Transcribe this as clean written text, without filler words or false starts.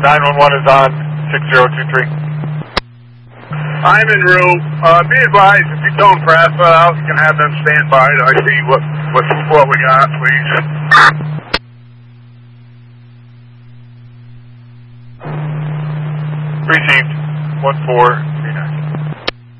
911 is on 6023. I'm en route. Be advised, if you tone Prasa out, you can have them stand by till I see what we got, please. Received. 1-4.